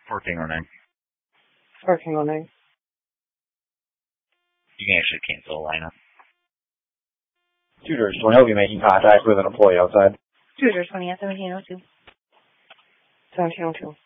1409. 1409. You can actually cancel a lineup. Tutors, will help you making contact with an employee outside. Tutors 20 at 1702. 1702.